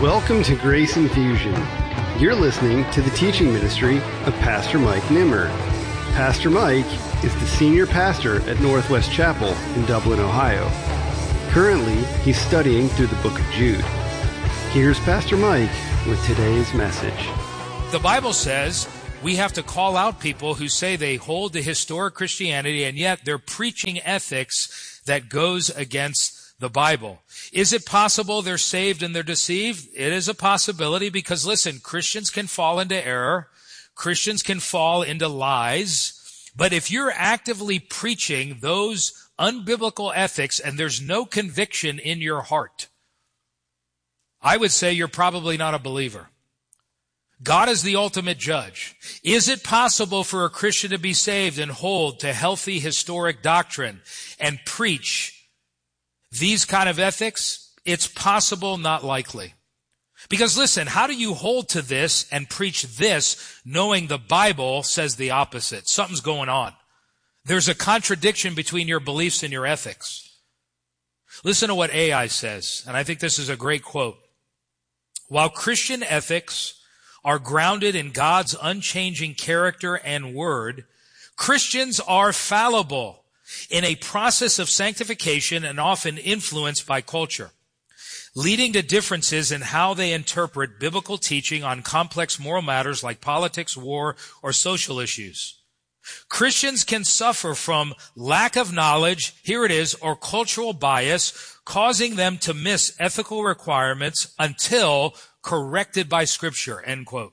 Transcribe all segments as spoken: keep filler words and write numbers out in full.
Welcome to Grace Infusion. You're listening to the teaching ministry of Pastor Mike Nimmer. Pastor Mike is the senior pastor at Northwest Chapel in Dublin, Ohio. Currently, he's studying through the book of Jude. Here's Pastor Mike with today's message. The Bible says we have to call out people who say they hold to historic Christianity and yet they're preaching ethics that goes against the Bible. Is it possible they're saved and they're deceived? It is a possibility because, listen, Christians can fall into error. Christians can fall into lies. But if you're actively preaching those unbiblical ethics and there's no conviction in your heart, I would say you're probably not a believer. God is the ultimate judge. Is it possible for a Christian to be saved and hold to healthy historic doctrine and preach these kind of ethics? It's possible, not likely. Because listen, how do you hold to this and preach this knowing the Bible says the opposite? Something's going on. There's a contradiction between your beliefs and your ethics. Listen to what A I says, and I think this is a great quote. While Christian ethics are grounded in God's unchanging character and word, Christians are fallible in a process of sanctification and often influenced by culture, leading to differences in how they interpret biblical teaching on complex moral matters like politics, war, or social issues. Christians can suffer from lack of knowledge, here it is, or cultural bias, causing them to miss ethical requirements until corrected by Scripture, end quote.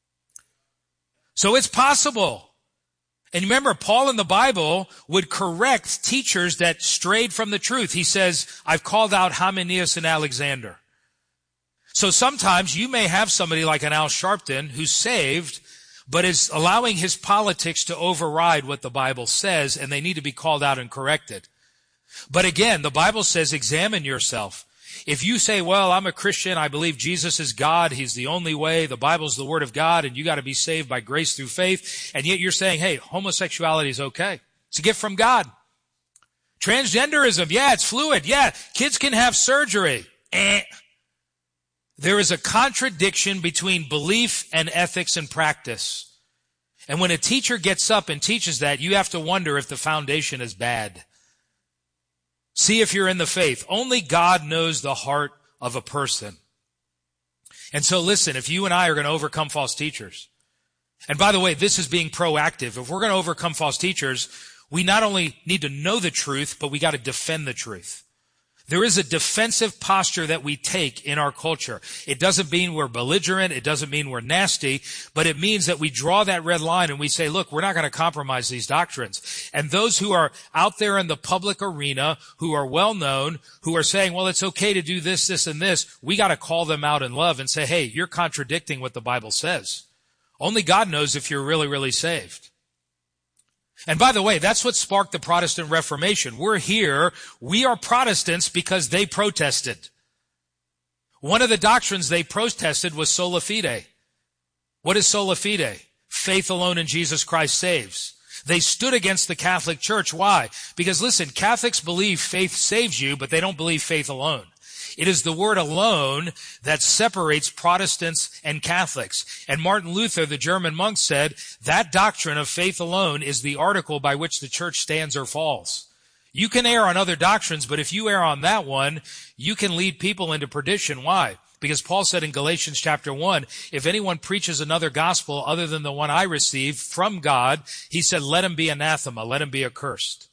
So it's possible. And remember, Paul in the Bible would correct teachers that strayed from the truth. He says, I've called out Hymenaeus and Alexander. So sometimes you may have somebody like an Al Sharpton who's saved, but is allowing his politics to override what the Bible says, and they need to be called out and corrected. But again, the Bible says, examine yourself. If you say, well, I'm a Christian, I believe Jesus is God, He's the only way, the Bible's the Word of God, and you got to be saved by grace through faith, and yet you're saying, hey, homosexuality is okay. It's a gift from God. Transgenderism, yeah, it's fluid. Yeah, kids can have surgery. Eh. There is a contradiction between belief and ethics and practice. And when a teacher gets up and teaches that, you have to wonder if the foundation is bad. See if you're in the faith. Only God knows the heart of a person. And so listen, if you and I are going to overcome false teachers, and by the way, this is being proactive. If we're going to overcome false teachers, we not only need to know the truth, but we got to defend the truth. There is a defensive posture that we take in our culture. It doesn't mean we're belligerent. It doesn't mean we're nasty, but it means that we draw that red line and we say, look, we're not going to compromise these doctrines. And those who are out there in the public arena, who are well known, who are saying, well, it's okay to do this, this, and this, we got to call them out in love and say, hey, you're contradicting what the Bible says. Only God knows if you're really, really saved. And by the way, that's what sparked the Protestant Reformation. We're here, we are Protestants because they protested. One of the doctrines they protested was sola fide. What is sola fide? Faith alone in Jesus Christ saves. They stood against the Catholic Church. Why? Because listen, Catholics believe faith saves you, but they don't believe faith alone. It is the word alone that separates Protestants and Catholics. And Martin Luther, the German monk, said that doctrine of faith alone is the article by which the church stands or falls. You can err on other doctrines, but if you err on that one, you can lead people into perdition. Why? Because Paul said in Galatians chapter one, if anyone preaches another gospel other than the one I received from God, he said, let him be anathema, let him be accursed.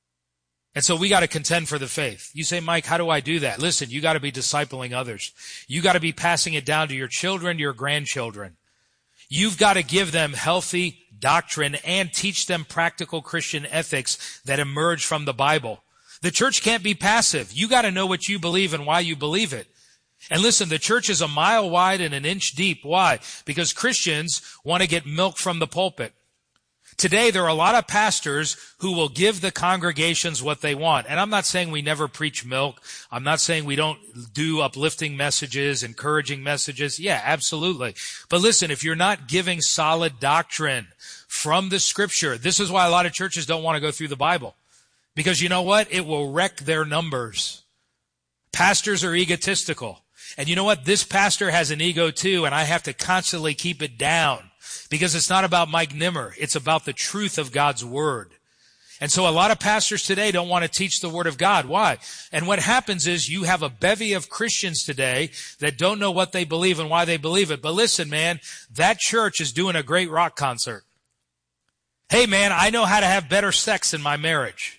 And so we got to contend for the faith. You say, Mike, how do I do that? Listen, you got to be discipling others. You got to be passing it down to your children, your grandchildren. You've got to give them healthy doctrine and teach them practical Christian ethics that emerge from the Bible. The church can't be passive. You got to know what you believe and why you believe it. And listen, the church is a mile wide and an inch deep. Why? Because Christians want to get milk from the pulpit. Today, there are a lot of pastors who will give the congregations what they want. And I'm not saying we never preach milk. I'm not saying we don't do uplifting messages, encouraging messages. Yeah, absolutely. But listen, if you're not giving solid doctrine from the Scripture, this is why a lot of churches don't want to go through the Bible. Because you know what? It will wreck their numbers. Pastors are egotistical. And you know what? This pastor has an ego too, and I have to constantly keep it down because it's not about Mike Nimmer. It's about the truth of God's word. And so a lot of pastors today don't want to teach the word of God. Why? And what happens is you have a bevy of Christians today that don't know what they believe and why they believe it. But listen, man, that church is doing a great rock concert. Hey, man, I know how to have better sex in my marriage.